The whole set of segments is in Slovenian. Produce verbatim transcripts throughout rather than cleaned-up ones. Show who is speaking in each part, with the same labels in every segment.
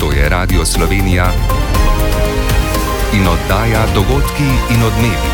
Speaker 1: To je Radio Slovenija in oddaja Dogodki in odmevi.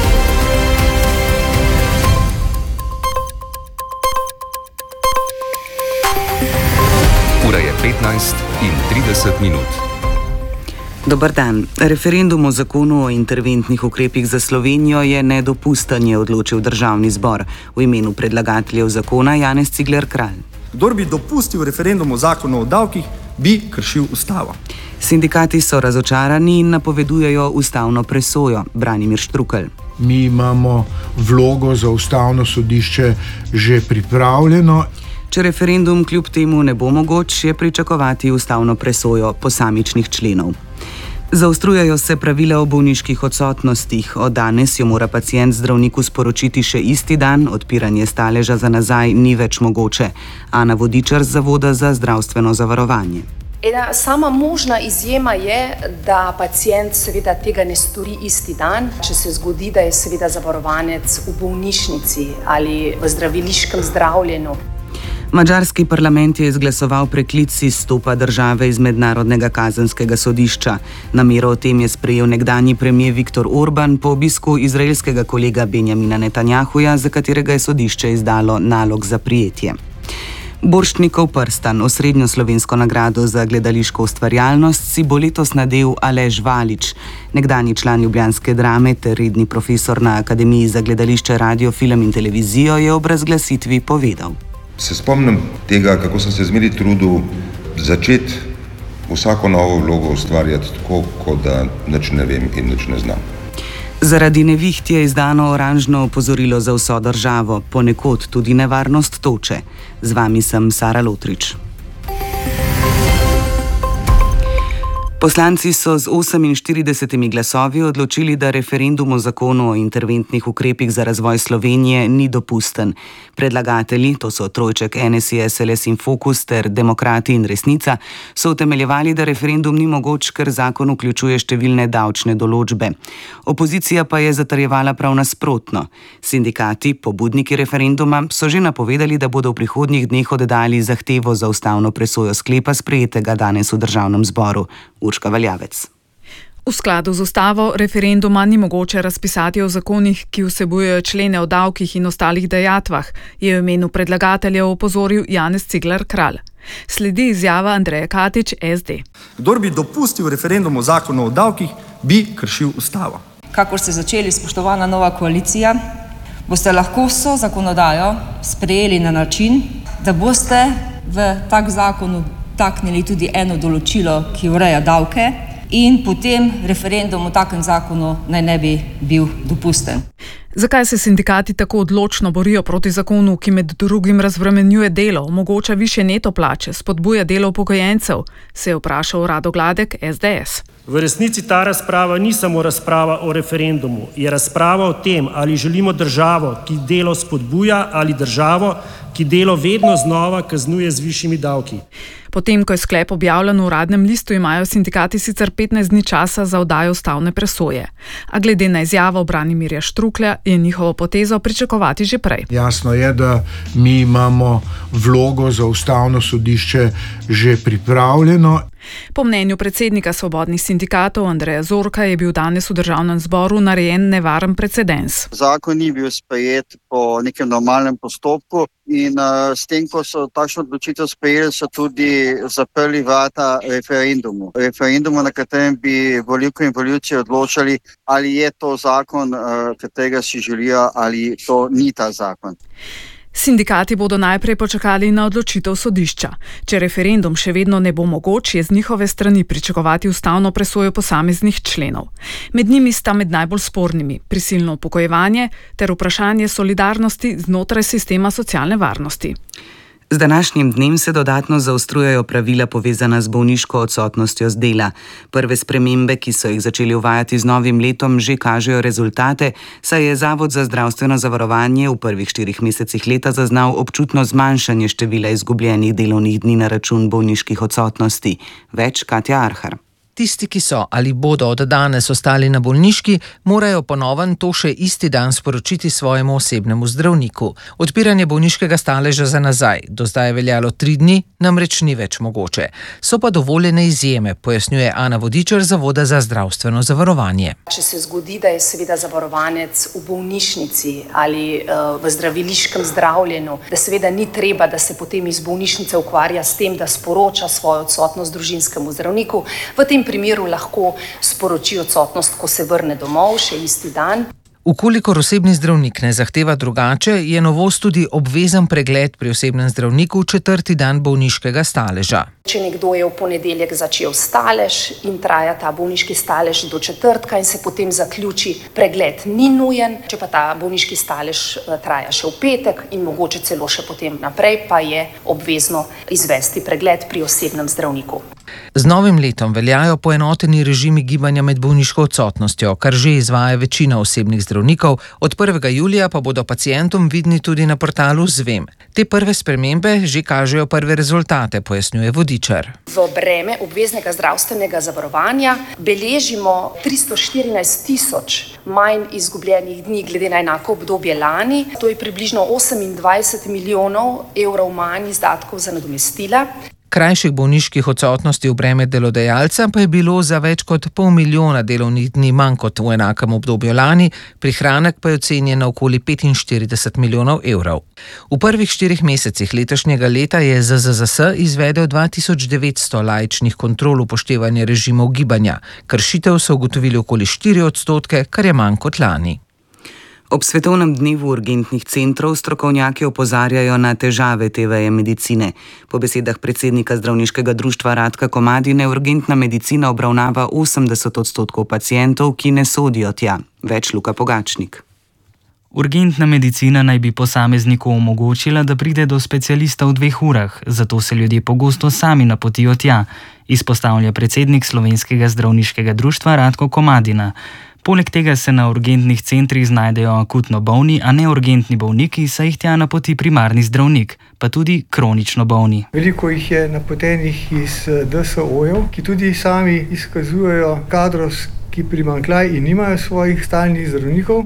Speaker 1: Ura je petnajst in trideset minut.
Speaker 2: Dobar dan. Referendum o zakonu o interventnih ukrepih za Slovenijo je nedopusten, je odločil Državni zbor. V imenu predlagateljev zakona Janez Cigler Kralj.
Speaker 3: Kdor bi dopustil referendum o zakonu o davkih, bi kršil ustavo.
Speaker 2: Sindikati so razočarani in napovedujejo ustavno presojo. Branimir Štrukelj.
Speaker 4: Mi imamo vlogo za ustavno sodišče že pripravljeno.
Speaker 2: Če referendum kljub temu ne bo mogoč, je pričakovati ustavno presojo posamičnih členov. Zaostrujejo se pravila o bolniških odsotnostih. Od danes jo mora pacient zdravniku sporočiti še isti dan, odpiranje staleža za nazaj ni več mogoče. Ana Vodičar z Zavoda za zdravstveno zavarovanje.
Speaker 5: Ena sama možna izjema je, da pacient seveda tega ne stori isti dan, če se zgodi, da je seveda zavarovanec v bolnišnici ali v zdraviliškem zdravljenju.
Speaker 2: Madžarski parlament je izglasoval preklic izstopa države iz Mednarodnega kazenskega sodišča. Namero o tem je sprejel nekdanji premier Viktor Orban po obisku izraelskega kolega Benjamina Netanjahuja, za katerega je sodišče izdalo nalog za prijetje. Borštnikov prstan, osrednjo slovensko nagrado za gledališko ustvarjalnost, si bo letos nadel Aleš Valič, nekdanji član ljubljanske Drame ter redni profesor na Akademiji za gledališče, radio, film in televizijo, je ob razglasitvi povedal.
Speaker 6: Se spomnim tega, kako sem se zmeri trudil začeti vsako novo vlogo ustvarjati tako, kot da nič ne vem in nič ne znam.
Speaker 2: Zaradi neviht je izdano oranžno opozorilo za vso državo, ponekod tudi nevarnost toče. Z vami sem Sara Lotrič. Poslanci so z oseminštiridesetimi glasovi odločili, da referendum o zakonu o interventnih ukrepih za razvoj Slovenije ni dopusten. Predlagatelji, to so trojček N S I, S L S in Fokus ter Demokrati in Resnica, so utemeljevali, da referendum ni mogoč, ker zakon vključuje številne davčne določbe. Opozicija pa je zatrjevala prav nasprotno. Sindikati, pobudniki referenduma, so že napovedali, da bodo v prihodnjih dneh oddali zahtevo za ustavno presojo sklepa, sprejetega danes v Državnem zboru.
Speaker 7: V skladu z ustavo referenduma ni mogoče razpisati o zakonih, ki vsebujejo člene o davkih in ostalih dajatvah, je v imenu predlagateljev opozoril Janez Cigler Kralj. Sledi izjava Andreje Katič, S D.
Speaker 3: Kdor bi dopustil referendum o zakonu o davkih, bi kršil ustavo.
Speaker 8: Kakor ste začeli, spoštovana nova koalicija, boste lahko vso zakonodajo sprejeli na način, da boste v tak zakonu taknili tudi eno določilo, ki ureja davke, in potem referendum o takem zakonu naj ne bi bil dopusten.
Speaker 7: Zakaj se sindikati tako odločno borijo proti zakonu, ki med drugim razbremenjuje delo, omogoča višje neto plače, spodbuja delo upokojencev, se je vprašal Rado Gladek, S D S.
Speaker 9: V resnici ta razprava ni samo razprava o referendumu, je razprava o tem, ali želimo državo, ki delo spodbuja, ali državo, ki delo vedno znova kaznuje z višjimi davki.
Speaker 7: Potem, ko je sklep objavljen v Uradnem listu, imajo sindikati sicer petnajst dni časa za oddajo ustavne presoje. A glede na izjavo Branimirja Štruklja je njihovo potezo pričakovati že prej.
Speaker 4: Jasno je, da mi imamo vlogo za ustavno sodišče že pripravljeno.
Speaker 7: Po mnenju predsednika svobodnih sindikatov Andreja Zorka je bil danes v Državnem zboru narejen nevaren precedens.
Speaker 10: Zakon ni bil sprejet po nekem normalnem postopku in uh, s tem, ko so takšno odločitev sprejeli, so tudi zaprli vrata referendumu. Referendumu, na katerem bi volivke in volivci odločali, ali je to zakon, uh, katerega si želijo, ali to ni ta zakon.
Speaker 7: Sindikati bodo najprej počakali na odločitev sodišča. Če referendum še vedno ne bo mogoč, je z njihove strani pričakovati ustavno presojo posameznih členov. Med njimi sta med najbolj spornimi prisilno upokojevanje ter vprašanje solidarnosti znotraj sistema socialne varnosti.
Speaker 2: Z današnjim dnem se dodatno zaostrujejo pravila povezana z bolniško odsotnostjo z dela. Prve spremembe, ki so jih začeli uvajati z novim letom, že kažejo rezultate, saj je Zavod za zdravstveno zavarovanje v prvih štirih mesecih leta zaznal občutno zmanjšanje števila izgubljenih delovnih dni na račun bolniških odsotnosti. Več Katja Arhar.
Speaker 11: Tisti, ki so ali bodo od danes ostali na bolniški, morajo ponoven to še isti dan sporočiti svojemu osebnemu zdravniku. Odpiranje bolniškega staleža za nazaj, do zdaj je veljalo tri dni, namreč ni več mogoče. So pa dovoljene izjeme, pojasnjuje Ana Vodičar z Zavoda za zdravstveno zavarovanje.
Speaker 5: Če se zgodi, da je seveda zavarovanec v bolnišnici ali uh, v zdraviliškem zdravljenju, da seveda ni treba, da se potem iz bolnišnice ukvarja s tem, da sporoča svojo odsotnost družinskemu zdravniku, v tem primeru lahko sporoči odsotnost, ko se vrne domov, še isti dan.
Speaker 11: Ukolikor osebni zdravnik ne zahteva drugače, je novost tudi obvezen pregled pri osebnem zdravniku četrti dan bolniškega staleža.
Speaker 5: Če nekdo je v ponedeljek začel stalež in traja ta bolniški stalež do četrtka in se potem zaključi, pregled ni nujen, če pa ta bolniški stalež traja še v petek in mogoče celo še potem naprej, pa je obvezno izvesti pregled pri osebnem zdravniku.
Speaker 11: Z novim letom veljajo poenoteni režimi gibanja med bolniško odsotnostjo, kar že izvaja večina osebnih zdravnikov, od prvega julija pa bodo pacientom vidni tudi na portalu Zvem. Te prve spremembe že kažejo prve rezultate, pojasnjuje Vodičar.
Speaker 5: V breme obveznega zdravstvenega zavarovanja beležimo tristo štirinajst tisoč manj izgubljenih dni glede na enako obdobje lani, to je približno osemindvajset milijonov evrov manj izdatkov za nadomestila.
Speaker 11: Krajših bolniških odsotnosti v breme delodajalca pa je bilo za več kot pol milijona delovnih dni manj kot v enakem obdobju lani, prihranek pa je ocenjen na okoli petinštirideset milijonov evrov. V prvih štirih mesecih letošnjega leta je Z Z Z S izvedel dva tisoč devetsto laičnih kontrol upoštevanja režimov gibanja. Kršitev so ugotovili okoli štiri odstotke, kar je manj kot lani.
Speaker 2: Ob svetovnem dnevu urgentnih centrov strokovnjaki opozarjajo na težave te veje medicine. Po besedah predsednika zdravniškega društva Radka Komadine urgentna medicina obravnava osemdeset odstotkov pacientov, ki ne sodijo tja. Več Luka Pogačnik.
Speaker 12: Urgentna medicina naj bi posamezniku omogočila, da pride do specialista v dveh urah, zato se ljudje pogosto sami napotijo tja, izpostavlja predsednik Slovenskega zdravniškega društva Radko Komadina. Poleg tega se na urgentnih centrih znajdejo akutno bolni, a ne urgentni bolniki, saj jih tja napoti primarni zdravnik, pa tudi kronično bolni.
Speaker 13: Veliko jih je napotenih iz D S O-jev, ki tudi sami izkazujejo kadrovski primanjkljaj in nimajo svojih stalnih zdravnikov.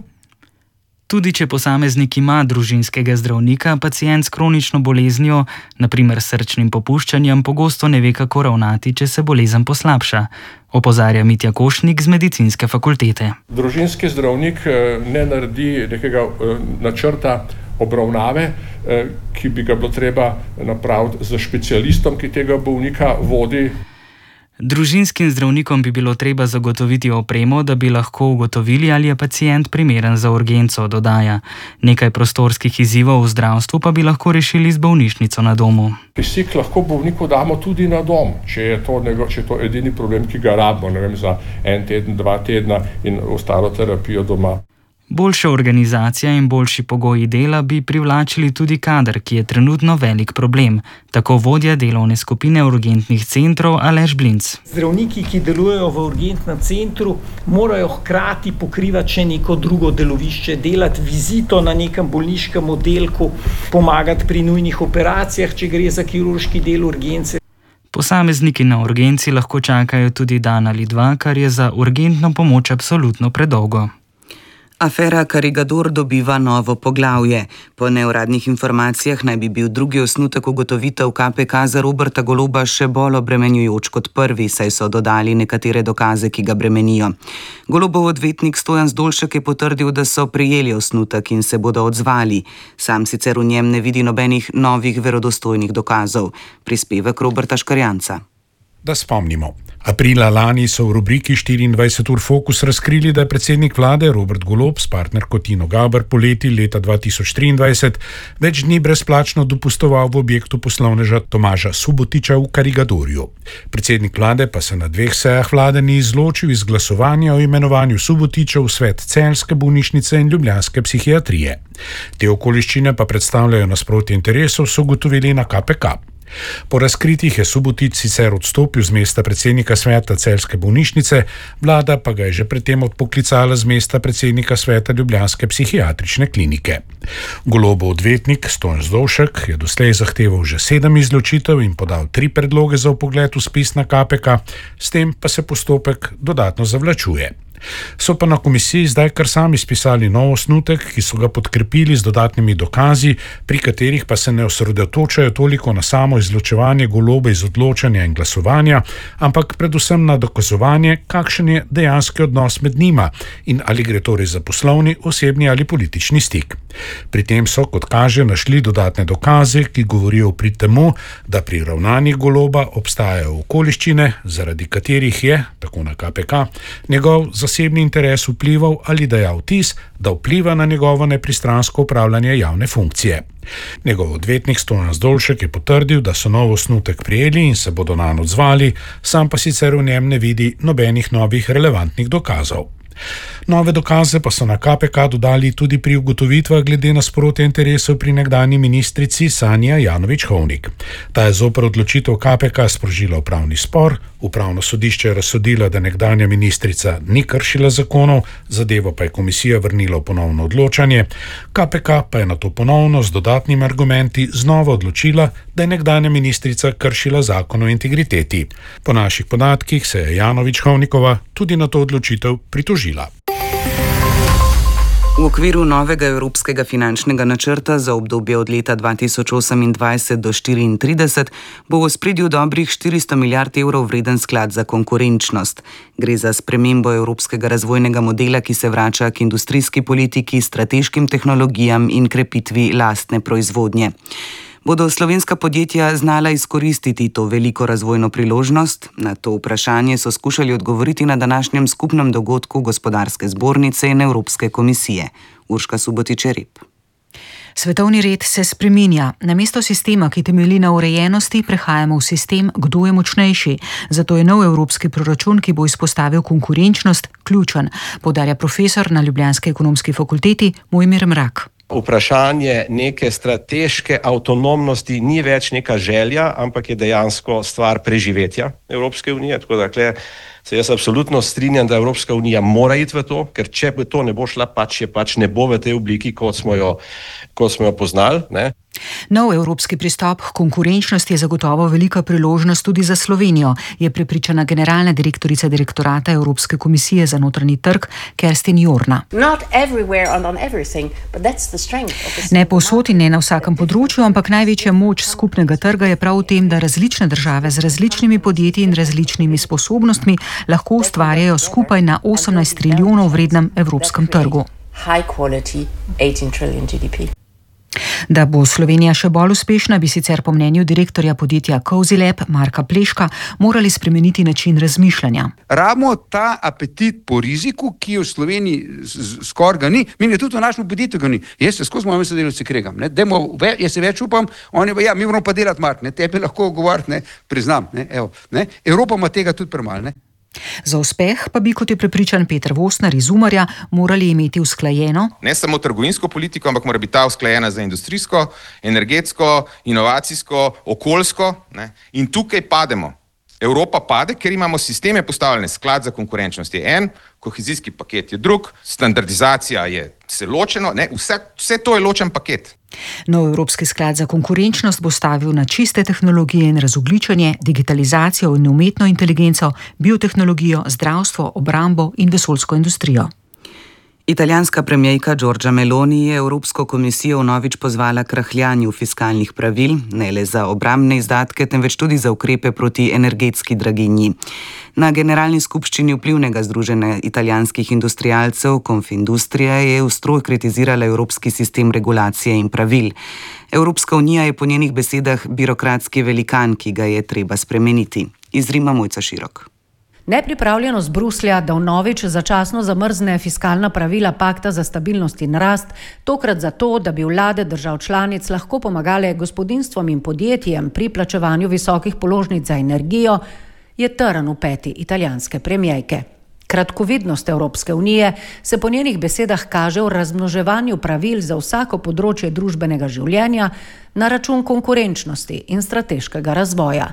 Speaker 12: Tudi če posameznik ima družinskega zdravnika, pacient s kronično boleznijo, na primer srčnim popuščanjem, pogosto ne ve, kako ravnati, če se bolezen poslabša, opozarja Mitja Košnik z medicinske fakultete.
Speaker 14: Družinski zdravnik ne naredi nekega načrta obravnave, ki bi ga bilo treba napraviti z specialistom, ki tega bolnika vodi.
Speaker 12: Družinskim zdravnikom bi bilo treba zagotoviti opremo, da bi lahko ugotovili, ali je pacient primeren za urgenco, dodaja. Nekaj prostorskih izzivov v zdravstvu pa bi lahko rešili z bolnišnico na domu.
Speaker 14: Kisik lahko bolniku damo tudi na dom, če je to, če je to edini problem, ki ga rabimo, ne vem, za en teden, dva tedna in ostalo terapijo doma.
Speaker 12: Boljša organizacija in boljši pogoji dela bi privlačili tudi kader, ki je trenutno velik problem, tako vodja delovne skupine urgentnih centrov Aleš Blinc.
Speaker 15: Zdravniki, ki delujejo v urgentnem centru, morajo hkrati pokrivati še neko drugo delovišče, delati vizito na nekem bolniškem oddelku, pomagati pri nujnih operacijah, če gre za kirurški del urgence.
Speaker 12: Posamezniki na urgenci lahko čakajo tudi dan ali dva, kar je za urgentno pomoč absolutno predolgo.
Speaker 2: Afera Karigador dobiva novo poglavje. Po neuradnih informacijah naj bi bil drugi osnutek ugotovitev K P K za Roberta Goloba še bolj obremenjujoč kot prvi, saj so dodali nekatere dokaze, ki ga bremenijo. Golobov odvetnik Stojan Zdolšek je potrdil, da so prijeli osnutek in se bodo odzvali. Sam sicer v njem ne vidi nobenih novih verodostojnih dokazov. Prispevek Roberta Škarjanca.
Speaker 16: Da spomnimo. Aprila lani so v rubriki štiriindvajset ur Fokus razkrili, da je predsednik vlade Robert Golob s partnerko Tino Gaber poleti leta dva tisoč triindvajset več dni brezplačno dopustoval v objektu poslovneža Tomaža Subotiča v Karigadorju. Predsednik vlade pa se na dveh sejah vlade ni izločil iz glasovanja o imenovanju Subotiča v svet Celjske bolnišnice in ljubljanske psihiatrije. Te okoliščine pa predstavljajo nasprotje interesov, so ugotovili na K P K. Po razkritjih je Subotić sicer odstopil z mesta predsednika sveta Celjske bolnišnice, vlada pa ga je že predtem odpoklicala z mesta predsednika sveta ljubljanske psihiatrične klinike. Golobov odvetnik Stojan Zdolšek je doslej zahteval že sedem izločitev in podal tri predloge za vpogled v spis na K P K, s tem pa se postopek dodatno zavlačuje. So pa na komisiji zdaj kar sami spisali nov osnutek, ki so ga podkrepili z dodatnimi dokazi, pri katerih pa se ne osredotočajo toliko na samo izločevanje Goloba iz odločanja in glasovanja, ampak predvsem na dokazovanje, kakšen je dejanski odnos med njima in ali gre torej za poslovni, osebni ali politični stik. Pri tem so, kot kaže, našli dodatne dokaze, ki govorijo pri temu, da pri ravnanjih Goloba obstajajo okoliščine, zaradi katerih je, tako na K P K, njegov zasebni interes vplival ali dajal vtis, da vpliva na njegovo nepristransko upravljanje javne funkcije. Njegov odvetnik Stojan Zdolšek je potrdil, da so nov osnutek prijeli in se bodo nanj odzvali, sam pa sicer v njem ne vidi nobenih novih relevantnih dokazov. Nove dokaze pa so na K P K dodali tudi pri ugotovitvah glede nasprotja interesov pri nekdanji ministrici Sanji Ajanović-Hovnik. Ta je zoper odločitev K P K sprožila upravni spor, upravno sodišče je razsodilo, da nekdanja ministrica ni kršila zakonov, zadevo pa je komisija vrnila v ponovno odločanje, K P K pa je nato ponovno z dodatnimi argumenti znova odločila, da je nekdanja ministrica kršila zakon o integriteti. Po naših podatkih se je Ajanović-Hovnikova tudi na to odločitev pritožila.
Speaker 2: V okviru novega evropskega finančnega načrta za obdobje od leta dva tisoč osemindvajset do štiriintrideset bo v ospredju dobrih štiristo milijard evrov vreden sklad za konkurenčnost. Gre za spremembo evropskega razvojnega modela, ki se vrača k industrijski politiki, strateškim tehnologijam in krepitvi lastne proizvodnje. Bodo slovenska podjetja znala izkoristiti to veliko razvojno priložnost? Na to vprašanje so skušali odgovoriti na današnjem skupnem dogodku Gospodarske zbornice in Evropske komisije. Urška Subotić-Rep.
Speaker 17: Svetovni red se spreminja. Namesto sistema, ki temelji na urejenosti, prehajamo v sistem, kdo je močnejši. Zato je nov evropski proračun, ki bo izpostavil konkurenčnost, ključen, poudarja profesor na ljubljanski ekonomski fakulteti Mojmir Mrak.
Speaker 18: Vprašanje neke strateške avtonomnosti ni več neka želja, ampak je dejansko stvar preživetja Evropske unije. Tako da kle, se jaz absolutno strinjam, da Evropska unija mora iti v to, ker če to ne bo šla, pač je pač ne bo v tej obliki, kot smo jo, kot smo jo poznali, ne.
Speaker 17: Nov evropski pristop k konkurenčnosti je zagotovo velika priložnost tudi za Slovenijo, je prepričana generalna direktorica direktorata Evropske komisije za notranji trg Kerstin Jorna. Ne povsod in ne na vsakem področju, ampak največja moč skupnega trga je prav v tem, da različne države z različnimi podjetji in različnimi sposobnostmi lahko ustvarjajo skupaj na osemnajst trilijonov vrednem evropskem trgu. Da bo Slovenija še bolj uspešna, bi sicer po mnenju direktorja podjetja Kozilab Marka Pleška morali spremeniti način razmišljanja.
Speaker 19: Rabimo ta apetit po riziku, ki v Sloveniji skoraj ga ni, mi je tudi v našem podjetju ga ni. Jaz se skozi mojim sodelavci kregam, ne, demo, jaz se več upam, oni pa ja, mi moramo pa delati mark, ne, tebi lahko govoriti, ne, priznam, ne, evo, ne, Evropa ima tega tudi premalo, ne.
Speaker 17: Za uspeh pa bi, kot je prepričan Peter Vosner iz Umarja, morali imeti usklajeno
Speaker 20: ne samo trgovinsko politiko, ampak mora biti ta usklajena za industrijsko, energetsko, inovacijsko, okoljsko, ne? In tukaj pademo. Evropa pade, ker imamo sisteme postavljene, sklad za konkurenčnost je en, kohezijski paket je drug, standardizacija je se ločeno, ne? Vse, vse to je ločen paket.
Speaker 17: Nov Evropski sklad za konkurenčnost bo stavil na čiste tehnologije in razogljičenje, digitalizacijo in umetno inteligenco, biotehnologijo, zdravstvo, obrambo in vesoljsko industrijo.
Speaker 2: Italijanska premijerka Giorgia Meloni je Evropsko komisijo vnovič pozvala k rahljanju fiskalnih pravil, ne le za obrambne izdatke, temveč tudi za ukrepe proti energetski draginji. Na generalni skupščini vplivnega združenja italijanskih industrialcev Confindustria je ostro kritizirala evropski sistem regulacije in pravil. Evropska unija je po njenih besedah birokratski velikan, ki ga je treba spremeniti. Iz Rima Mojca Širok.
Speaker 21: Nepripravljenost Bruslja, da vnovič začasno zamrzne fiskalna pravila pakta za stabilnost in rast, tokrat zato, da bi vlade držav članic lahko pomagale gospodinjstvom in podjetjem pri plačevanju visokih položnic za energijo, je trn v peti italijanske premijerke. Kratkovidnost Evropske unije se po njenih besedah kaže v razmnoževanju pravil za vsako področje družbenega življenja na račun konkurenčnosti in strateškega razvoja.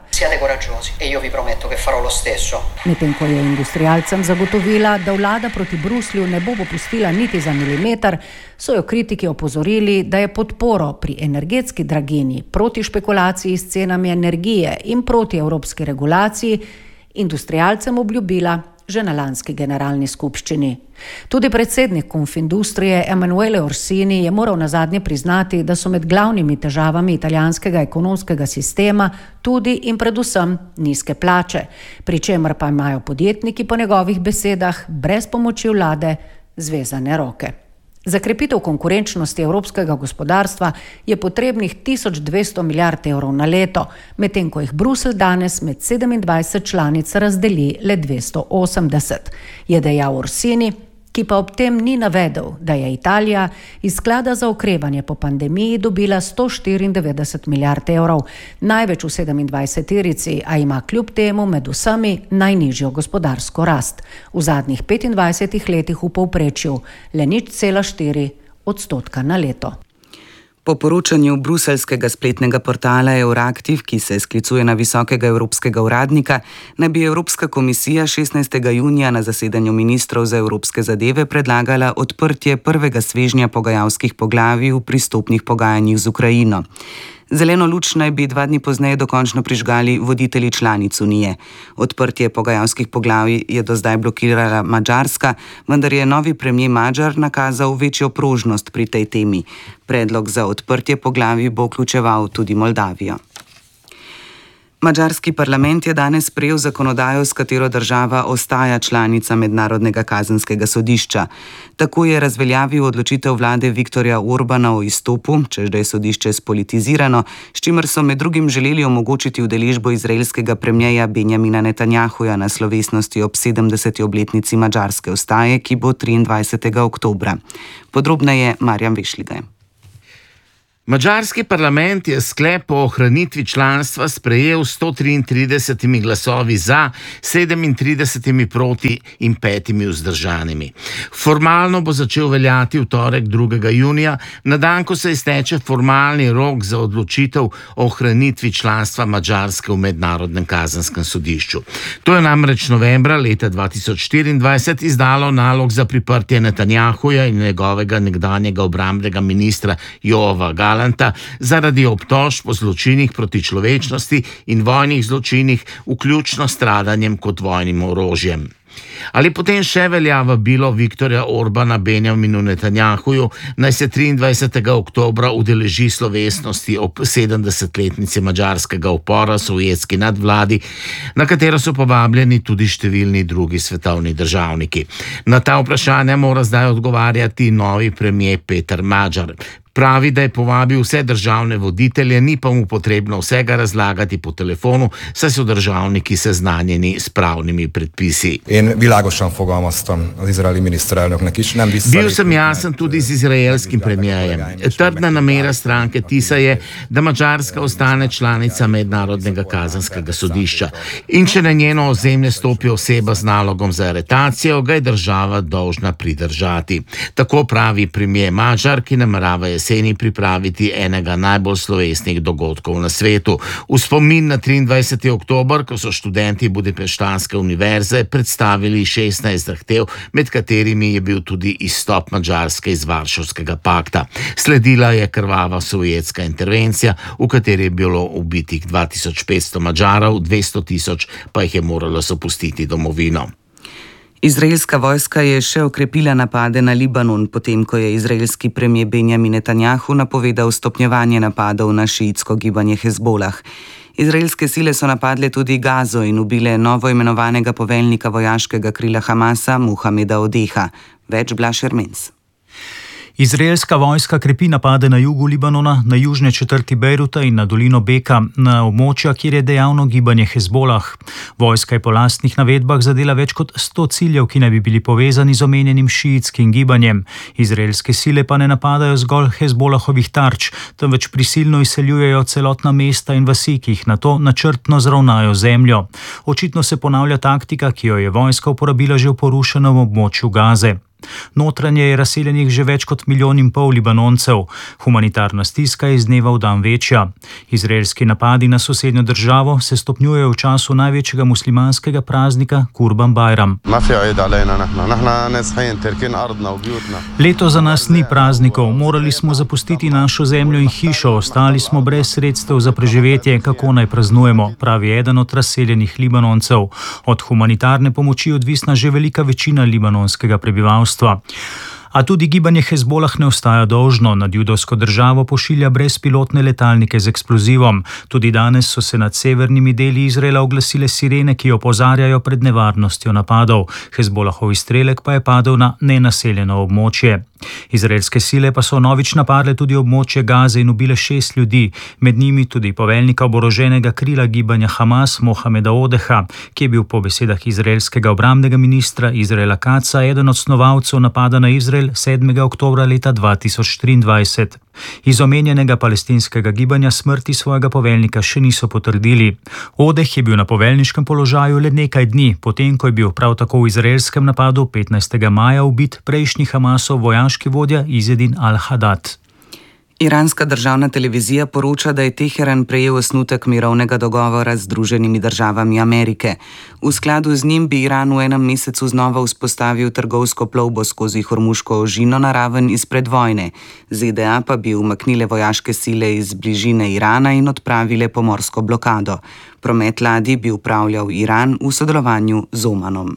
Speaker 21: Medtem ko je industrialcem zagotovila, da vlada proti Bruslju ne bo popustila niti za milimeter, so jo kritiki opozorili, da je podporo pri energetski draginji, proti špekulaciji s cenami energije in proti evropski regulaciji industrialcem obljubila že na lanski generalni skupščini. Tudi predsednik Konfindustrije Emanuele Orsini je moral nazadnje priznati, da so med glavnimi težavami italijanskega ekonomskega sistema tudi in predvsem nizke plače, pri čemer pa imajo podjetniki po njegovih besedah brez pomoči vlade zvezane roke. Za krepitev konkurenčnosti evropskega gospodarstva je potrebnih tisoč dvesto milijard evrov na leto, medtem ko jih Bruselj danes med sedemindvajset članic razdeli le dvesto osemdeset, je dejal Orsini, ki pa ob tem ni navedel, da je Italija iz sklada za okrevanje po pandemiji dobila sto štiriindevetdeset milijard evrov, največ v sedemindvajseterici, a ima kljub temu med vsemi najnižjo gospodarsko rast. V zadnjih petindvajsetih letih v povprečju le nič cela štiri odstotka na leto.
Speaker 2: Po poročanju bruseljskega spletnega portala Euraktiv, ki se sklicuje na visokega evropskega uradnika, naj bi Evropska komisija šestnajstega junija na zasedanju ministrov za evropske zadeve predlagala odprtje prvega svežnja pogajalskih poglavij v pristopnih pogajanjih z Ukrajino. Zeleno luč naj bi dva dni pozneje dokončno prižgali voditelji članic Unije. Odprtje pogajalskih poglavij je do zdaj blokirala Madžarska, vendar je novi premier Madžar nakazal večjo prožnost pri tej temi. Predlog za odprtje poglavij bo vključeval tudi Moldavijo. Madžarski parlament je danes sprejel zakonodajo, s katero država ostaja članica Mednarodnega kazenskega sodišča. Tako je razveljavil odločitev vlade Viktorja Orbana o izstopu, češ da je sodišče spolitizirano, s čimer so med drugim želeli omogočiti udeležbo izraelskega premierja Benjamina Netanjahuja na slovesnosti ob sedemdeseti obletnici madžarske ustaje, ki bo triindvajsetega oktobra. Podrobneje Marjan Vešligaj.
Speaker 1: Madžarski parlament je sklep o ohranitvi članstva sprejel s sto triintridesetimi glasovi za, sedemintridesetimi proti in petimi vzdržanimi. Formalno bo začel veljati v torek drugega junija, na dan, ko se izteče formalni rok za odločitev o ohranitvi članstva Madžarske v Mednarodnem kazenskem sodišču. To je namreč novembra leta dva tisoč štiriindvajset izdalo nalog za priprtje Netanjahuja in njegovega nekdanjega obrambnega ministra Joava Galanta zaradi obtožb o zločinih proti človečnosti in vojnih zločinih, vključno stradanjem kot vojnim orožjem. Ali potem še velja vabilo Viktorja Orbana Benjaminu Netanjahuju, naj se triindvajsetega oktobra udeleži slovesnosti ob sedemdesetletnici madžarskega upora sovjetski nadvladi, na katero so povabljeni tudi številni drugi svetovni državniki. Na ta vprašanja mora zdaj odgovarjati novi premier Peter Madžar. Pravi, da je povabil vse državne voditelje, ni pa mu potrebno vsega razlagati po telefonu, saj so državniki seznanjeni s pravnimi predpisi.
Speaker 22: Én világosan fogalmaztam az izraeli miniszterelnöknek is, nem vissza.
Speaker 1: Bil sem jasen tudi z izraelskim premierjem. Trdna namera stranke Tisa je, da Madžarska ostane članica Mednarodnega kazenskega sodišča. In če na njeno ozemlje stopi oseba z nalogom za aretacijo, ga je država dolžna pridržati. Tako pravi premier Madžar, ki namerava jeseni pripraviti enega najbolj slovesnih dogodkov na svetu. V spomin na triindvajseti oktober, ko so študenti Budipeštanske univerze predstavili šestnajst zahtev, med katerimi je bil tudi izstop Madžarske iz Varšavskega pakta. Sledila je krvava sovjetska intervencija, v kateri je bilo ubitih dva tisoč petsto Madžarov, dvesto tisoč pa jih je moralo zapustiti domovino.
Speaker 2: Izraelska vojska je še okrepila napade na Libanon, potem ko je izraelski premier Benjamin Netanjahu napovedal stopnjevanje napadov na šiitsko gibanje Hezbolah. Izraelske sile so napadle tudi Gazo in ubile novo imenovanega poveljnika vojaškega krila Hamasa Muhameda Odeha. Več Blaž Ermens.
Speaker 3: Izraelska vojska krepi napade na jugu Libanona, na južne četrti Bejruta in na dolino Beka, na območja, kjer je dejavno gibanje Hezbolah. Vojska je po lastnih navedbah zadela več kot sto ciljev, ki naj bi bili povezani z omenjenim šiitskim gibanjem. Izraelske sile pa ne napadajo zgolj Hezbolahovih tarč, temveč prisilno izseljujejo celotna mesta in vasi, ki jih nato načrtno zravnajo zemljo. Očitno se ponavlja taktika, ki jo je vojska uporabila že v porušenem območju Gaze. Notranje je razseljenih že več kot milijon in pol Libanoncev. Humanitarna stiska je iz dneva v dan večja. Izraelski napadi na sosednjo državo se stopnjujejo v času največjega muslimanskega praznika Kurban Bajram. Leto za nas ni praznikov, morali smo zapustiti našo zemljo in hišo, ostali smo brez sredstev za preživetje, kako naj praznujemo, pravi eden od razseljenih Libanoncev. Od humanitarne pomoči je odvisna že velika večina libanonskega prebivalstva. A tudi gibanje Hezbolah ne ostaja dolžno, nad judovsko državo pošilja brezpilotne letalnike z eksplozivom. Tudi danes so se nad severnimi deli Izraela oglasile sirene, ki opozarjajo pred nevarnostjo napadov. Hezbolahov izstrelek pa je padel na nenaseljeno območje. Izraelske sile pa so novič napadle tudi območje Gaze in ubile šest ljudi, med njimi tudi poveljnika oboroženega krila gibanja Hamas Mohameda Odeha, ki je bil po besedah izraelskega obrambnega ministra Izraela Katza eden od snovalcev napada na Izrael sedmega oktobra leta dva tisoč triindvajset. Iz omenjenega palestinskega gibanja smrti svojega poveljnika še niso potrdili. Odeh je bil na poveljniškem položaju le nekaj dni, potem ko je bil prav tako v izraelskem napadu petnajstega maja ubit prejšnji Hamasov vojaški vodja Izedin al-Hadad.
Speaker 2: Iranska državna televizija poroča, da je Teheran prejel osnutek mirovnega dogovora z Združenimi državami Amerike. V skladu z njim bi Iran v enem mesecu znova vzpostavil trgovsko plovbo skozi Hormuško ožino na raven izpred vojne. Z D A pa bi umaknile vojaške sile iz bližine Irana in odpravile pomorsko blokado. Promet ladij bi upravljal Iran v sodelovanju z Omanom.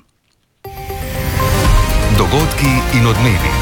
Speaker 6: Dogodki in odmevi.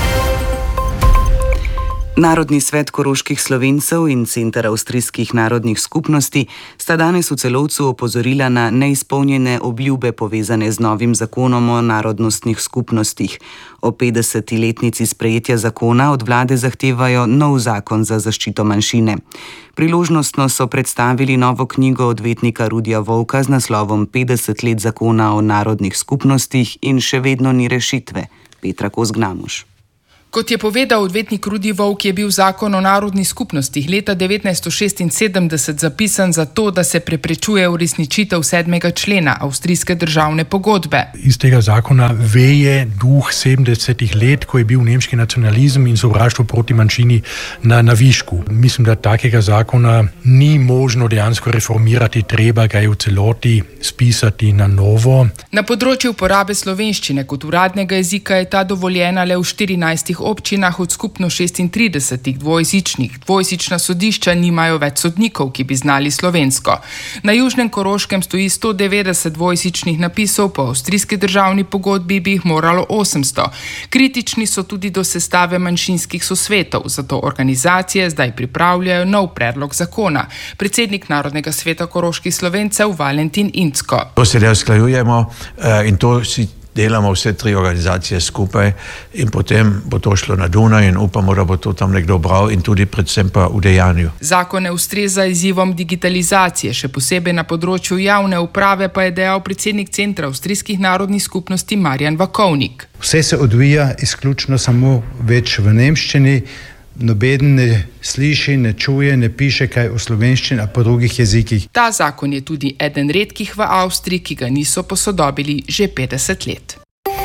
Speaker 2: Narodni svet koroških Slovencev in Center avstrijskih narodnih skupnosti sta danes v Celovcu opozorila na neizpolnjene obljube povezane z novim zakonom o narodnostnih skupnostih. O petdesetiletnici sprejetja zakona od vlade zahtevajo nov zakon za zaščito manjšine. Priložnostno so predstavili novo knjigo odvetnika Rudija Volka z naslovom petdeset let zakona o narodnih skupnostih in še vedno ni rešitve. Petra Kos-Gnamuš.
Speaker 23: Kot je povedal odvetnik Rudi Volk, je bil zakon o narodnih skupnostih leta devetnajststo šestinsedemdeset zapisan zato, da se preprečuje uresničitev sedmega člena avstrijske državne pogodbe.
Speaker 24: Iz tega zakona veje duh sedemdesetih let, ko je bil nemški nacionalizem in sovraštvo proti manjšini na, na višku. Mislim, da takega zakona ni možno dejansko reformirati, treba ga je v celoti spisati na novo.
Speaker 23: Na področju uporabe slovenščine kot uradnega jezika je ta dovoljena le v štirinajstih občinah od skupno šestintridesetih dvojezičnih. Dvojezična sodišča nimajo več sodnikov, ki bi znali slovensko. Na Južnem Koroškem stoji sto devetdeset dvojezičnih napisov, po avstrijski državni pogodbi bi jih moralo osemsto. Kritični so tudi do sestave manjšinskih sosvetov, zato organizacije zdaj pripravljajo nov predlog zakona. Predsednik Narodnega sveta koroških Slovencev Valentin Incko.
Speaker 25: To se usklajujemo in to si delamo vse tri organizacije skupaj in potem bo to šlo na Dunaj in upamo, da bo to tam nekdo bral in tudi predvsem pa v dejanju.
Speaker 23: Zakon ne ustreza izzivom digitalizacije, še posebej na področju javne uprave, pa je dejal predsednik Centra avstrijskih narodnih skupnosti Marjan Vakovnik.
Speaker 26: Vse se odvija izključno samo več v nemščini, nobeden ne sliši, ne čuje, ne piše kaj o slovenščini, a po drugih jezikih.
Speaker 23: Ta zakon je tudi eden redkih v Avstriji, ki ga niso posodobili že petdeset let.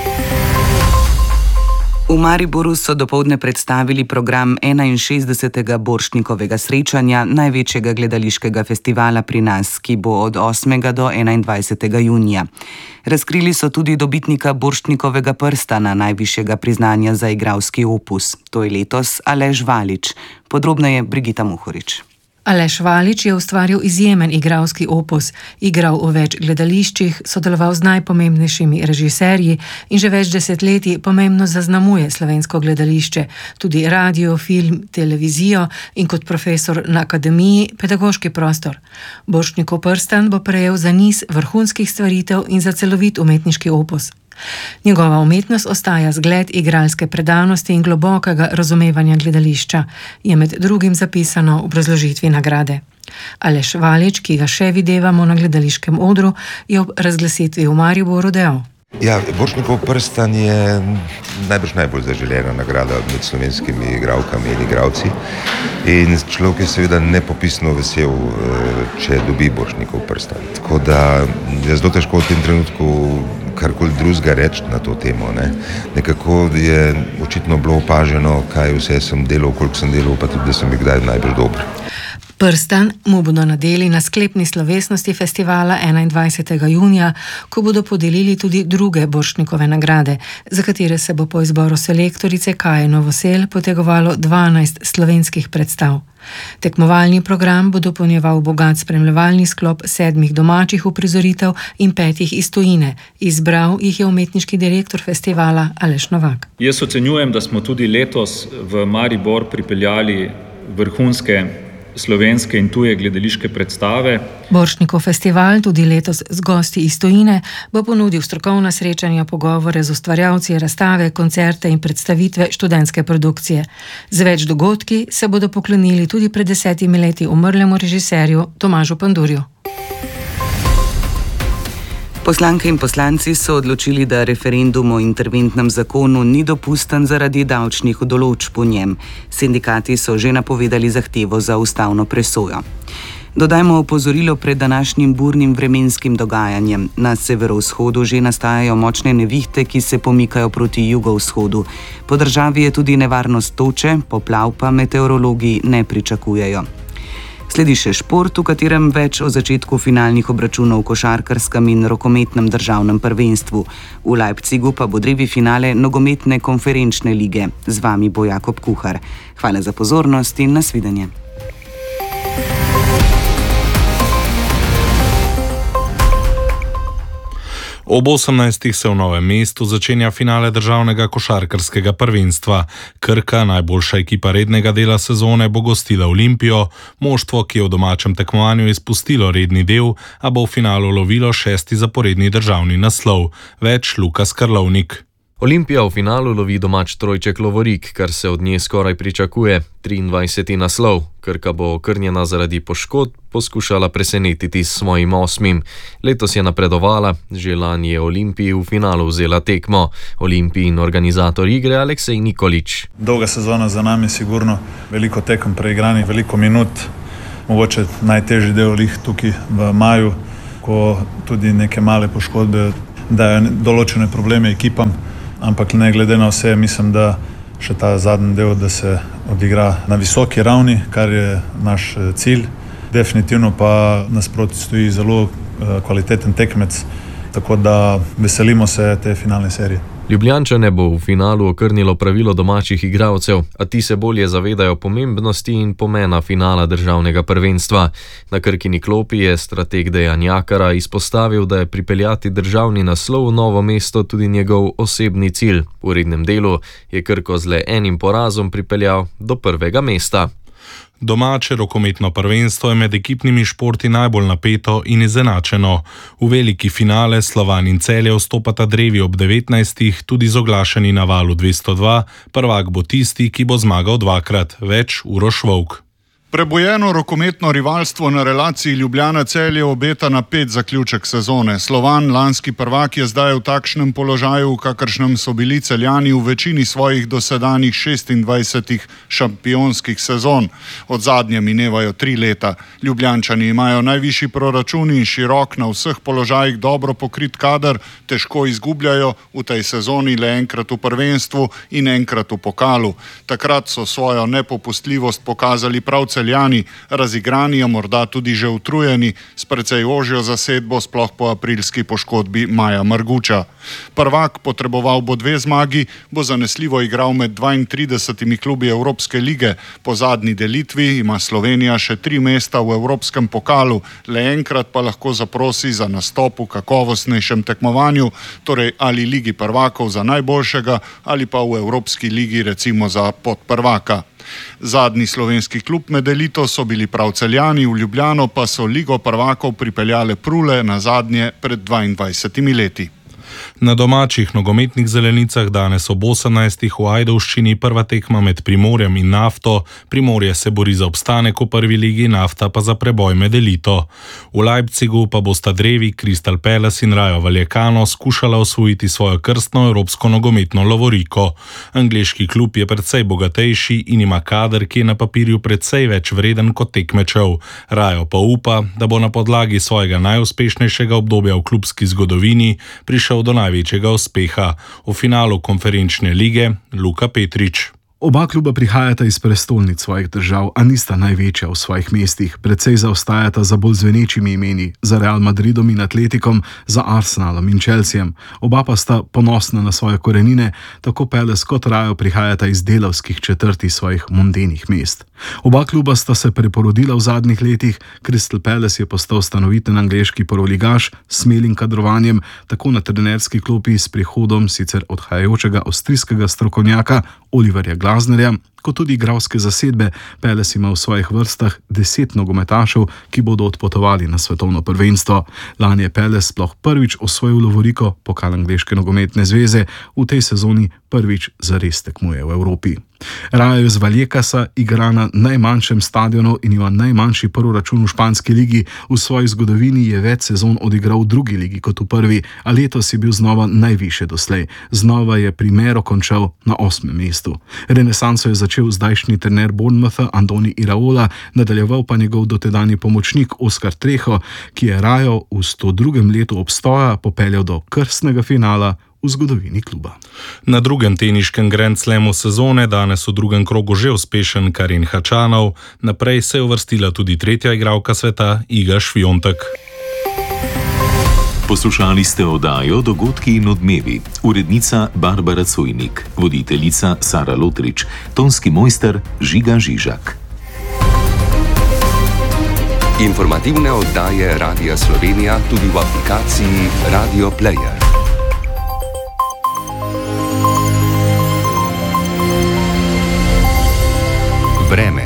Speaker 2: V Mariboru so dopoldne predstavili program enainšestdesetega Borštnikovega srečanja, največjega gledališkega festivala pri nas, ki bo od osmega do enaindvajsetega junija. Razkrili so tudi dobitnika Borštnikovega prstana, najvišjega priznanja za igralski opus. To je letos Aleš Valič. Podrobneje Brigita Muhorič.
Speaker 27: Aleš Valič je ustvaril izjemen igralski opus, igral v več gledališčih, sodeloval z najpomembnejšimi režiserji in že več desetletij pomembno zaznamuje slovensko gledališče, tudi radio, film, televizijo in kot profesor na akademiji pedagoški prostor. Borštnikov prstan bo prejel za niz vrhunskih stvaritev in za celovit umetniški opus. Njegova umetnost ostaja zgled igralske predanosti in globokega razumevanja gledališča, je med drugim zapisano v obrazložitvi nagrade. Aleš Valič, ki ga še videvamo na gledališkem odru, je ob razglasitvi v Mariboru dejal:
Speaker 4: Ja, Borštnikov prstan je najbrž najbolj zaželena nagrada med slovenskimi igralkami in igralci. In človek je seveda nepopisno vesel, če dobi Borštnikov prstan. Tako da je zelo težko v tem trenutku karkoli drugega reči na to temo. Ne? Nekako je očitno bilo opaženo, kaj vse sem delal, koliko sem delal, pa tudi, da sem bil kdaj najbolj dober.
Speaker 27: Prstan mu bodo nadeli na sklepni slovesnosti festivala enaindvajsetega junija, ko bodo podelili tudi druge Borštnikove nagrade, za katere se bo po izboru selektorice Kaje Novosel potegovalo dvanajst slovenskih predstav. Tekmovalni program bo dopolnjeval bogat spremljevalni sklop sedmih domačih uprizoritev in petih iz tujine. Izbral jih je umetniški direktor festivala Aleš Novak.
Speaker 5: Jaz ocenjujem, da smo tudi letos v Maribor pripeljali vrhunske slovenske in tuje gledališke predstave.
Speaker 27: Borštnikov festival tudi letos z gosti iz tujine bo ponudil strokovna srečanja, pogovore z ustvarjalci, razstave, koncerte in predstavitve študentske produkcije. Z več dogodki se bodo poklonili tudi pred desetimi leti umrlemu režiserju Tomažu Pandurju.
Speaker 2: Poslanke in poslanci so odločili, da referendum o interventnem zakonu ni dopusten zaradi davčnih določb v njem. Sindikati so že napovedali zahtevo za ustavno presojo. Dodajmo opozorilo pred današnjim burnim vremenskim dogajanjem. Na severovzhodu že nastajajo močne nevihte, ki se pomikajo proti jugovzhodu. Po državi je tudi nevarnost toče, poplav pa meteorologi ne pričakujejo. Sledi še šport, v katerem več o začetku finalnih obračunov v košarkarskem in rokometnem državnem prvenstvu. V Leipzigu pa bo drevi finale nogometne konferenčne lige. Z vami bo Jakob Kuhar. Hvala za pozornost in nasvidenje.
Speaker 7: Ob osemnajstih se v Novem mestu začenja finale državnega košarkarskega prvenstva. Krka, najboljša ekipa rednega dela sezone, bo gostila Olimpijo, moštvo, ki je v domačem tekmovanju izpustilo redni del, a bo v finalu lovilo šesti zaporedni državni naslov. Več Lukas Karlovnik.
Speaker 8: Olimpija v finalu lovi domač trojček Lovorik, kar se od nje skoraj pričakuje. triindvajseti naslov. Krka bo okrnjena zaradi poškodb poskušala presenetiti s svojim osmim. Letos je napredovala, že lani je Olimpiji v finalu vzela tekmo. Olimpijin organizator igre Aleksej Nikolič.
Speaker 9: Dolga sezona za nami, sigurno veliko tekem preigranih, veliko minut. Mogoče najtežji del lih tukaj v maju, ko tudi neke male poškodbe dajo določene probleme ekipam. Ampak ne glede na vse, mislim, da še ta zadnji del, da se odigra na visoki ravni, kar je naš cilj. Definitivno pa nasproti stoji zelo kvaliteten tekmec, tako da veselimo se te finalne serije.
Speaker 8: Ljubljančane bo v finalu okrnilo pravilo domačih igralcev, a ti se bolje zavedajo pomembnosti in pomena finala državnega prvenstva. Na Krkini klopi je strateg Dejan Jakara izpostavil, da je pripeljati državni naslov v Novo mesto tudi njegov osebni cilj. V rednem delu je Krko z le enim porazom pripeljal do prvega mesta.
Speaker 7: Domače rokometno prvenstvo je med ekipnimi športi najbolj napeto in izenačeno. V veliki finale Slovan in Celje vstopata drevi ob devetnajstih, tudi z oglašeni na valu dvesto dva, prvak bo tisti, ki bo zmagal dvakrat. Več Uroš Volk.
Speaker 10: Prebojeno rokometno rivalstvo na relaciji Ljubljana-Celje obeta napet zaključek sezone. Slovan, lanski prvak, je zdaj v takšnem položaju, v kakršnem so bili Celjani v večini svojih dosedanjih šestindvajsetih šampionskih sezon. Od zadnje minevajo tri leta. Ljubljančani imajo najvišji proračun in širok, na vseh položajih dobro pokrit kader, težko izgubljajo, v tej sezoni le enkrat v prvenstvu in enkrat v pokalu. Takrat so svojo nepopustljivost pokazali prav Celjani, razigrani, a morda tudi že utrujeni, s precej ožjo zasedbo, sploh po aprilski poškodbi Maja Marguča. Prvak, potreboval bo dve zmagi, bo zanesljivo igral med dvaintridesetimi klubi Evropske lige. Po zadnji delitvi ima Slovenija še tri mesta v Evropskem pokalu, le enkrat pa lahko zaprosi za nastop v kakovostnejšem tekmovanju, torej ali Ligi prvakov za najboljšega ali pa v Evropski ligi recimo za podprvaka. Zadnji slovenski klub med elito so bili prav Celjani, v Ljubljano pa so Ligo prvakov pripeljale Prule na zadnje pred dvaindvajsetimi leti.
Speaker 7: Na domačih nogometnih zelenicah danes ob osemnajstih v Ajdovščini prva tekma med Primorjem in Nafto. Primorje se bori za obstanek v prvi ligi, Nafta pa za preboj med elito. V Leipzigu pa bosta drevi Crystal Palace in Rayo Vallecano skušala osvojiti svojo krstno evropsko nogometno lovoriko. Angleški klub je precej bogatejši in ima kader, ki je na papirju precej več vreden kot tekmečev. Rayo pa upa, da bo na podlagi svojega najuspešnejšega obdobja v klubski zgodovini prišel do največjega uspeha. V finalu konferenčne lige Luka Petrič.
Speaker 11: Oba kluba prihajata iz prestolnic svojih držav, a nista največja v svojih mestih. Precej zaostajata za bolj zvenečimi imeni, za Real Madridom in Atletikom, za Arsenalom in Chelseajem. Oba pa sta ponosna na svoje korenine, tako Palace kot Rayo prihajata iz delavskih četrti svojih mondenih mest. Oba kluba sta se preporodila v zadnjih letih. Crystal Palace je postal stanoviten angleški prvoligaš s smelim kadrovanjem, tako na trenerski klopi s prihodom sicer odhajajočega avstrijskega strokovnjaka Oliverja Glasnerja, kot tudi igralske zasedbe. Palace ima v svojih vrstah deset nogometašev, ki bodo odpotovali na svetovno prvenstvo. Lani je Palace sploh prvič osvojil lovoriko, pokal angleške nogometne zveze, v tej sezoni prvič zares tekmuje v Evropi. Rayo iz Vallecasa igra na najmanjšem stadionu in ima najmanjši proračun v španski ligi. V svoji zgodovini je več sezon odigral v drugi ligi kot v prvi, a letos je bil znova najvišje doslej. Znova je Primero končal na osmem mestu. Renesanso je začel zdajšnji trener Bournemoutha Andoni Iraola, nadaljeval pa njegov dotedanji pomočnik Oskar Trejo, ki je Rayo v sto drugem letu obstoja popeljal do krstnega finala v zgodovini kluba.
Speaker 7: Na drugem teniškem Grand Slamu sezone, danes v drugem krogu že uspešen Karin Hačanov, naprej se je uvrstila tudi tretja igralka sveta Iga Šviontek.
Speaker 12: Poslušali ste oddajo Dogodki in odmevi. Urednica Barbara Cojnik, voditeljica Sara Lotrič, tonski mojster Žiga Žižak.
Speaker 6: Informativne oddaje Radia Slovenija tudi v aplikaciji Radio Player. Vreme.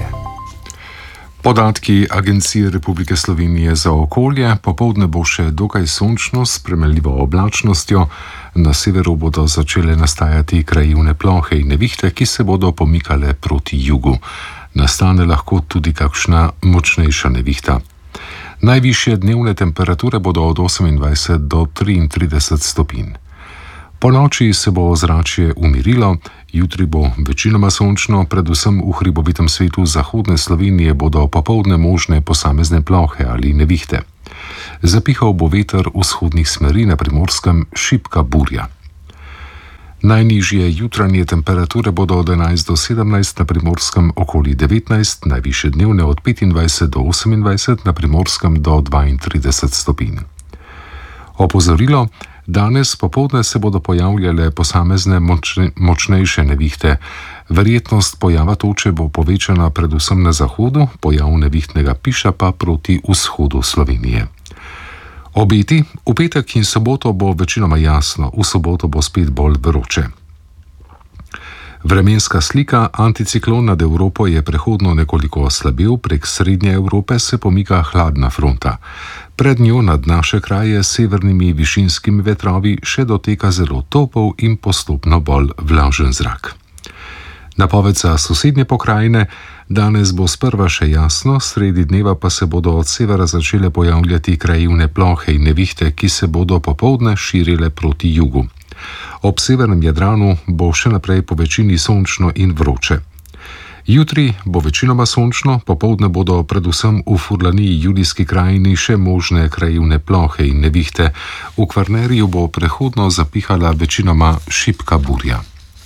Speaker 13: Podatki Agencije Republike Slovenije za okolje: popoldne bo še dokaj sončno s premljivo oblačnostjo, na severu bodo začele nastajati krajevne plohe in nevihte, ki se bodo pomikale proti jugu. Nastane lahko tudi kakšna močnejša nevihta. Najvišje dnevne temperature bodo od osemindvajset do triintrideset stopinj. Po noči se bo ozračje umirilo, jutri bo večinoma sončno, predvsem v hribovitem svetu zahodne Slovenije bodo popoldne možne posamezne plohe ali nevihte. Zapihal bo veter vzhodnih smeri, na Primorskem šibka burja. Najnižje jutranje temperature bodo od enajst do sedemnajst, na Primorskem okoli devetnajst, najvišje dnevne od petindvajset do osemindvajset, na Primorskem do dvaintrideset stopinj. Opozorilo: danes popoldne se bodo pojavljale posamezne močne, močnejše nevihte. Verjetnost pojava toče bo povečana predvsem na zahodu, pojav nevihtnega piša pa proti vzhodu Slovenije. Obeti: v petek in soboto bo večinoma jasno, v soboto bo spet bolj vroče. Vremenska slika: anticiklon nad Evropo je prehodno nekoliko oslabil, prek srednje Evrope se pomika hladna fronta. Pred njo nad naše kraje s severnimi višinskimi vetrovi še doteka zelo topel in postopno bolj vlažen zrak. Napoved za sosednje pokrajine: danes bo sprva še jasno, sredi dneva pa se bodo od severa začele pojavljati krajevne plohe in nevihte, ki se bodo popoldne širile proti jugu. Ob severnem Jadranu bo še naprej po večini sončno in vroče. Jutri bo večinoma sončno, popoldne bodo predvsem v Furlaniji, Julijski krajini še možne krajevne plohe in nevihte. V Kvarnerju bo prehodno zapihala večinoma šibka burja.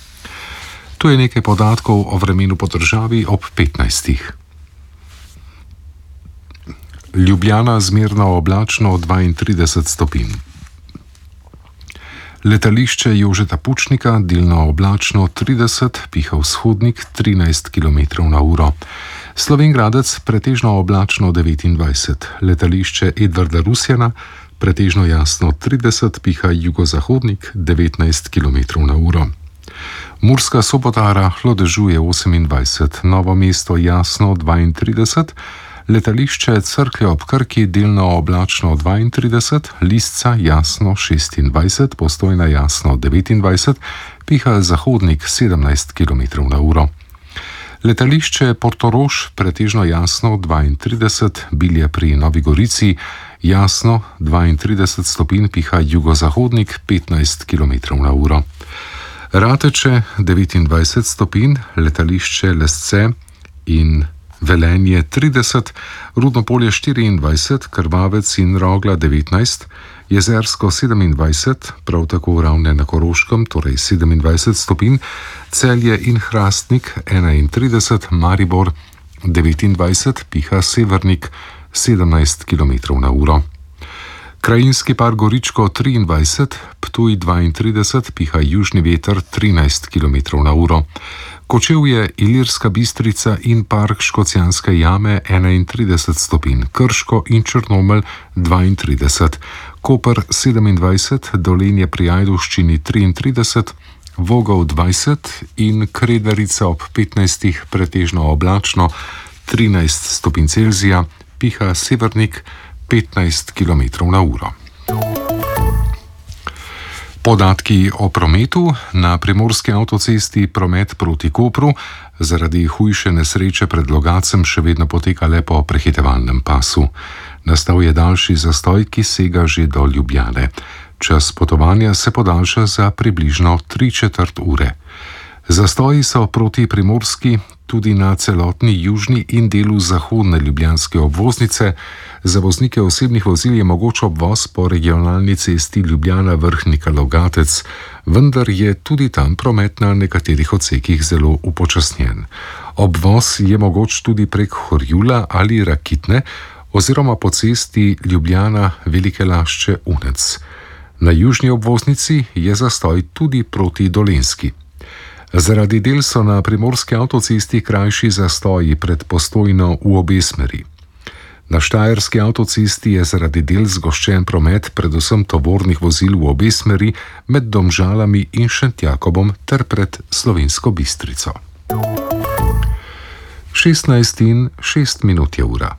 Speaker 13: Tu je nekaj podatkov o vremenu po državi ob petnajstih. Ljubljana zmerno oblačno dvaintrideset stopinj. Letališče Jožeta Pučnika delno oblačno trideset, piha vzhodnik trinajst kilometrov na uro. Slovenj Gradec pretežno oblačno devetindvajset. Letališče Edvarda Rusjana pretežno jasno trideset, piha jugozahodnik devetnajst kilometrov na uro. Murska Sobota rahlo dežuje osemindvajset, Novo mesto jasno dvaintrideset, letališče Cerklje ob Krki delno oblačno dvaintrideset, Lisca jasno šestindvajset, Postojna jasno devetindvajset, piha zahodnik sedemnajst kilometrov na uro. Letališče Portorož pretežno jasno dvaintrideset, Bilje pri Novi Gorici jasno dvaintrideset stopinj, piha jugozahodnik petnajst kilometrov na uro. Rateče devetindvajset stopinj, letališče Lesce in Velenje trideset, Rudnopolje štiriindvajset, Krvavec in Rogla devetnajst, Jezersko sedemindvajset, prav tako Ravne na Koroškem, torej sedemindvajset stopinj, Celje in Hrastnik enaintrideset, Maribor devetindvajset, piha severnik sedemnajst kilometrov na uro. Krajinski park Goričko triindvajset, Ptuj dvaintrideset, piha južni veter trinajst kilometrov na uro. Kočevje, Ilirska Bistrica in park Škocjanske jame enaintrideset stopinj, Krško in Črnomelj dvaintrideset, Koper sedemindvajset, Dolenje pri Ajdovščini triintrideset, Vogel dvajset in Kredarica ob petnajstih pretežno oblačno trinajst stopinj Celzija, piha severnik petnajst kilometrov na uro. Podatki o prometu. Na primorski avtocesti promet proti Kopru zaradi hujše nesreče pred Logacem še vedno poteka le po prehitevalnem pasu. Nastal je daljši zastoj, ki sega že do Ljubljane. Čas potovanja se podaljša za približno tri četrt ure. Zastoji so proti primorski tudi na celotni južni in delu zahodne ljubljanske obvoznice. Za voznike osebnih vozil je mogoč obvoz po regionalni cesti Ljubljana-Vrhnika-Logatec, vendar je tudi tam promet na nekaterih odsekih zelo upočasnjen. Obvoz je mogoč tudi prek Horjula ali Rakitne oziroma po cesti Ljubljana-Velike Lašče-Unec. Na južni obvoznici je zastoj tudi proti Dolenjski. Zaradi del so na primorski avtocesti krajši zastoji pred Postojno v obe smeri. Na štajerski avtocesti je zaradi del zgoščen promet predvsem tovornih vozil v obe smeri med Domžalami in Šentjakobom ter pred Slovensko Bistrico. šestnajst in šest minut je ura.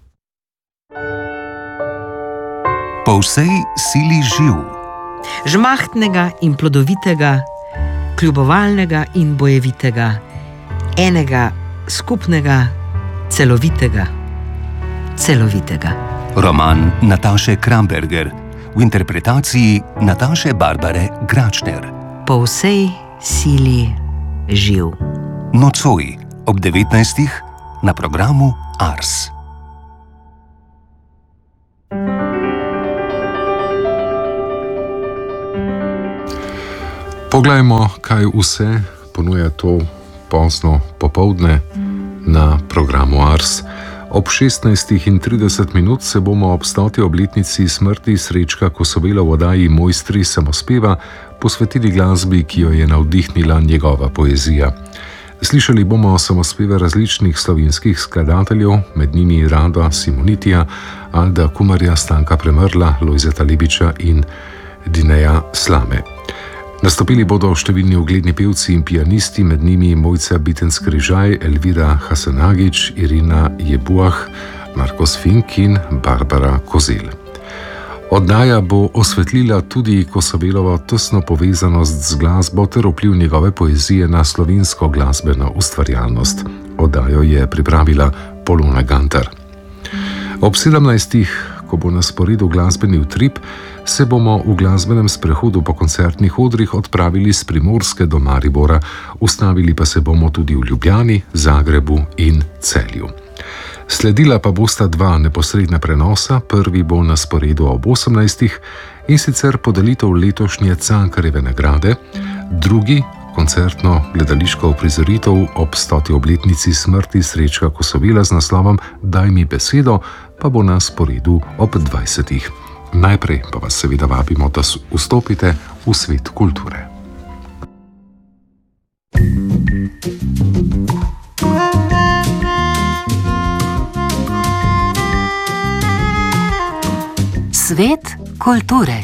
Speaker 14: Po vsej sili živ.
Speaker 15: Žmahtnega in plodovitega, kljubovalnega in bojevitega, enega, skupnega, celovitega, celovitega.
Speaker 14: Roman Nataše Kramberger v interpretaciji Nataše Barbare Gračner.
Speaker 15: Po vsej sili živ.
Speaker 14: Nocoj ob devetnajstih na programu Ars.
Speaker 13: Poglejmo, kaj vse ponuja to pozno popoldne na programu Ars. Ob šestnajstih in trideset minut se bomo ob stoti obletnici smrti Srečka Kosovela v oddaji Mojstri samospeva posvetili glasbi, ki jo je navdihnila njegova poezija. Slišali bomo samospeve različnih slovenskih skladateljev, med njimi Rada Simonitija, Alda Kumarja, Stanka Premrla, Lojzeta Lebiča in Dineja Slame. Nastopili bodo številni ugledni pevci in pianisti, med njimi Mojca Bitenc-Križaj, Elvira Hasanagič, Irina Jebuah, Markos Fink in Barbara Kozel. Oddaja bo osvetlila tudi Kosovelovo tesno povezanost z glasbo ter vpliv njegove poezije na slovensko glasbeno ustvarjalnost. Oddajo je pripravila Polona Gantar. Ob sedemnajstih, ko bo na sporedu glasbeni utrip, se bomo v glasbenem sprehodu po koncertnih odrih odpravili z Primorske do Maribora, ustavili pa se bomo tudi v Ljubljani, Zagrebu in Celju. Sledila pa bosta dva neposredna prenosa, prvi bo na sporedu ob osemnajstih in sicer podelitev letošnje Cankarjeve nagrade, drugi koncertno gledališko uprizoritev ob stoti obletnici smrti Srečka Kosovela z naslovom Daj mi besedo, pa bo na sporedu ob dvajsetih. Najprej pa vas seveda vabimo, da vstopite v svet kulture.
Speaker 16: Svet kulture.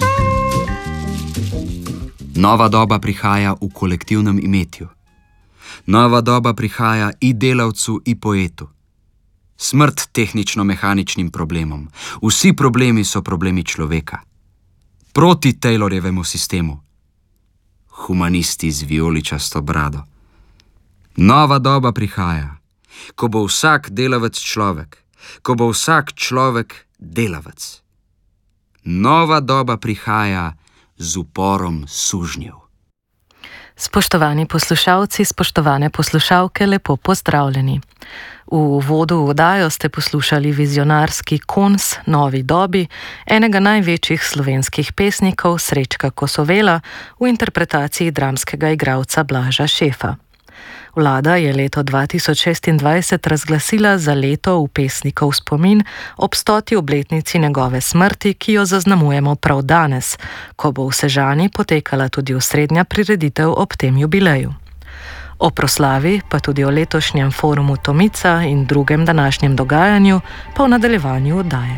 Speaker 16: Nova doba prihaja v kolektivnem imetju.
Speaker 1: Nova doba prihaja i delavcu, i poetu. Smrt tehnično-mehaničnim problemom. Vsi problemi so problemi človeka. Proti Taylorjevemu sistemu. Humanisti z vijoličasto brado. Nova doba prihaja, ko bo vsak delavec človek, ko bo vsak človek delavec. Nova doba prihaja z uporom sužnjev.
Speaker 17: Spoštovani poslušalci, spoštovane poslušalke, lepo pozdravljeni. V uvodu v oddajo ste poslušali vizionarski konc Novi dobi, enega največjih slovenskih pesnikov Srečka Kosovela v interpretaciji dramskega igralca Blaža Šefa. Vlada je leto dva tisoč šestindvajset razglasila za leto v pesnikov spomin ob stoti obletnici njegove smrti, ki jo zaznamujemo prav danes, ko bo v Sežani potekala tudi osrednja prireditev ob tem jubileju. O proslavi, pa tudi o letošnjem forumu Tomica in drugem današnjem dogajanju, pa v nadaljevanju oddaje.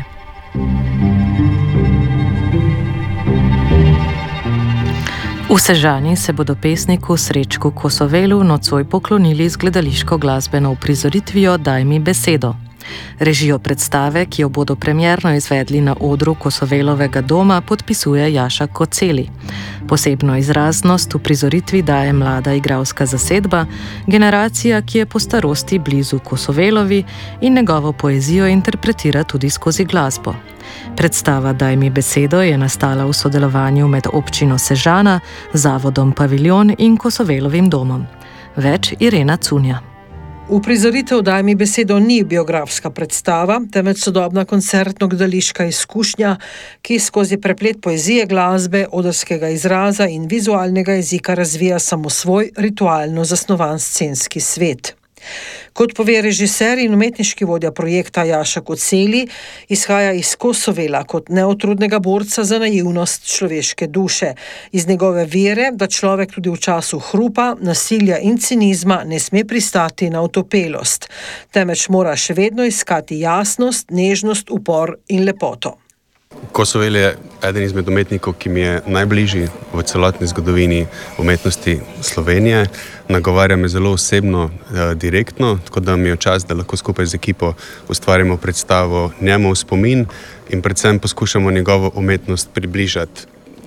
Speaker 17: V Sežani se bodo pesniku Srečku Kosovelu nocoj poklonili z gledališko glasbeno uprizoritvijo Daj mi besedo. Režijo predstave, ki jo bodo premierno izvedli na odru Kosovelovega doma, podpisuje Jaša Koceli. Posebno izraznost v prizoritvi daje mlada igralska zasedba, generacija, ki je po starosti blizu Kosovelovi in njegovo poezijo interpretira tudi skozi glasbo. Predstava Daj mi besedo je nastala v sodelovanju med občino Sežana, zavodom Paviljon in Kosovelovim domom. Več Irena Cunja.
Speaker 18: Uprizoritev Daj mi besedo ni biografska predstava, temveč sodobna koncertno-gledališka izkušnja, ki skozi preplet poezije, glasbe, odrskega izraza in vizualnega jezika razvija samo svoj ritualno zasnovan scenski svet. Kot pove režiser in umetniški vodja projekta Jaša Koceli, izhaja iz Kosovela kot neotrudnega borca za naivnost človeške duše, iz njegove vere, da človek tudi v času hrupa, nasilja in cinizma ne sme pristati na otopelost, temveč mora še vedno iskati jasnost, nežnost, upor in lepoto.
Speaker 19: Kosovel je eden izmed umetnikov, ki mi je najbližji v celotni zgodovini umetnosti Slovenije. Nagovarja me zelo osebno, direktno, tako da mi je čas, da lahko skupaj z ekipo ustvarimo predstavo njemu v spomin in predvsem poskušamo njegovo umetnost približati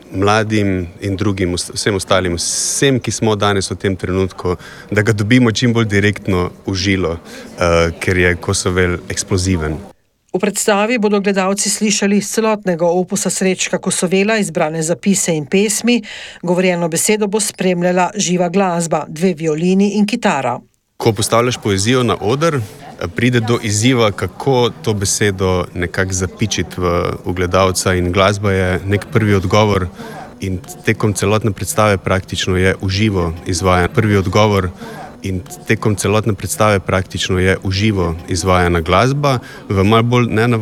Speaker 19: mladim in drugim, vsem ostalim, vsem, ki smo danes v tem trenutku, da ga dobimo čim bolj direktno v žilo, ker je Kosovel eksploziven.
Speaker 18: V predstavi bodo gledalci slišali iz celotnega opusa Srečka Kosovela izbrane zapise in pesmi, govorjeno besedo bo spremljala živa glasba, dve violini in kitara.
Speaker 19: Ko postavljaš poezijo na oder, pride do izziva, kako to besedo nekako zapičiti v, v gledalca, in glasba je nek prvi odgovor in tekom celotne predstave praktično je v živo izvajan. Prvi odgovor In tekom celotne predstave praktično je v živo izvajana glasba v malo bolj nenavadnem